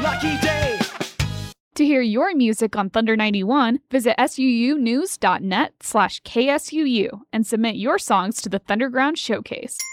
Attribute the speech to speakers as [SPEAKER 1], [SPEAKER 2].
[SPEAKER 1] lucky day.
[SPEAKER 2] To hear your music on Thunder 91, visit suunews.net/KSUU and submit your songs to the Thunderground Showcase.